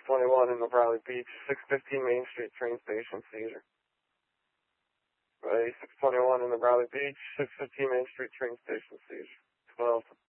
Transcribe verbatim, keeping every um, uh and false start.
twenty-one in the Bradley Beach, six fifteen Main Street train station, seizure. Ready, six twenty-one in the Bradley Beach, six fifteen Main Street train station, seizure. twelve.